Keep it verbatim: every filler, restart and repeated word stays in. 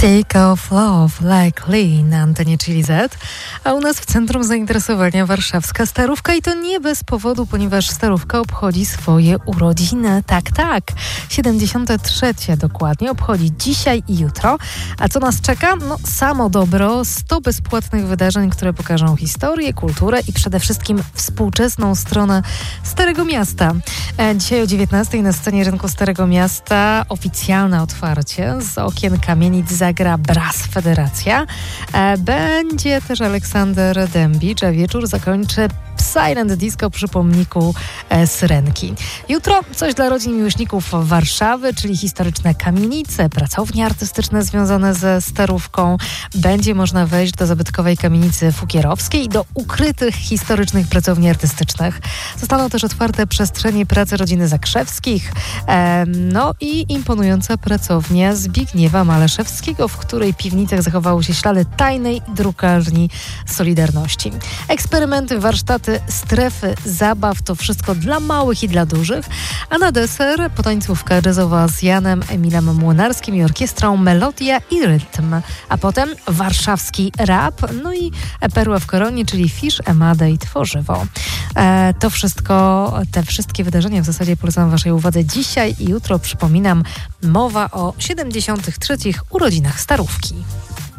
Sick of Love Like Lee na antenie Chili Z, a u nas w centrum zainteresowania warszawska Starówka i to nie bez powodu, ponieważ Starówka obchodzi swoje urodziny. Tak, tak, siedemdziesiąte trzecie dokładnie, obchodzi dzisiaj i jutro. A co nas czeka? No samo dobro, sto bezpłatnych wydarzeń, które pokażą historię, kulturę i przede wszystkim współczesną stronę Starego Miasta. E, dzisiaj o dziewiętnastej na scenie Rynku Starego Miasta oficjalne otwarcie. Z okien kamienic zagra Brass Federacja. E, będzie też Aleksander Dębicz, a wieczór zakończy Silent Disco przy pomniku e, Syrenki. Jutro coś dla rodzin miłośników Warszawy, czyli historyczne kamienice, pracownie artystyczne związane ze Starówką. Będzie można wejść do zabytkowej kamienicy Fukierowskiej i do ukrytych historycznych pracowni artystycznych. Zostaną też otwarte przestrzenie pracy rodziny Zakrzewskich, e, no i imponująca pracownia Zbigniewa Maleszewskiego, w której piwnicach zachowały się ślady tajnej drukarni Solidarności. Eksperymenty, warsztaty, strefy zabaw, to wszystko dla małych i dla dużych, a na deser potańcówka jazzowa z Janem Emilem Młynarskim i orkiestrą Melodia i Rytm, a potem warszawski rap, no i perła w koronie, czyli Fish, Emade i Tworzywo. E, to wszystko, te wszystkie wydarzenia w zasadzie polecam waszej uwadze dzisiaj i jutro. Przypominam, mowa o siedemdziesiątych trzecich urodzinach Starówki.